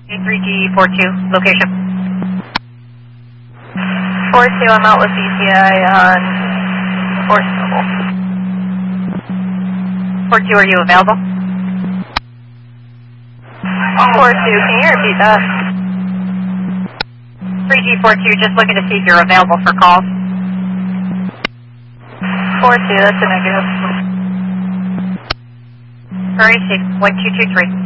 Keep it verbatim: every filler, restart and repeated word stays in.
three G four two, location. four two, I'm out with B C I on Forest Noble. four two, are you available? four two, can you repeat that? three G four two, just looking to see if you're available for calls. four two, that's a negative. Very safe, one two two three.